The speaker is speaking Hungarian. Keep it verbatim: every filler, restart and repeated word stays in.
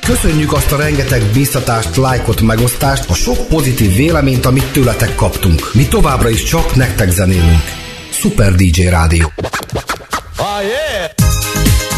Köszönjük azt a rengeteg bíztatást, lájkot, megosztást, a sok pozitív véleményt, amit tőletek kaptunk. Mi továbbra is csak nektek zenélünk. Szuper dé dzsé Rádió. Oh yeah!